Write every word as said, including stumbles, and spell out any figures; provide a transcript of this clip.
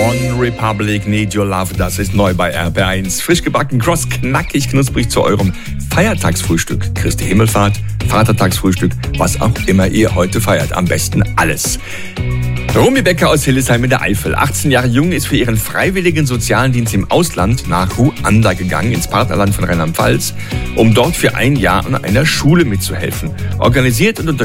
One Republic, Need Your Love, das ist neu bei R B eins. Frisch gebacken, cross, knackig, knusprig zu eurem Feiertagsfrühstück. Christi Himmelfahrt, Vatertagsfrühstück, was auch immer ihr heute feiert. Am besten alles. Romy Becker aus Hildesheim in der Eifel, achtzehn Jahre jung, ist für ihren freiwilligen sozialen Dienst im Ausland nach Ruanda gegangen, ins Partnerland von Rheinland-Pfalz, um dort für ein Jahr an einer Schule mitzuhelfen. Organisiert und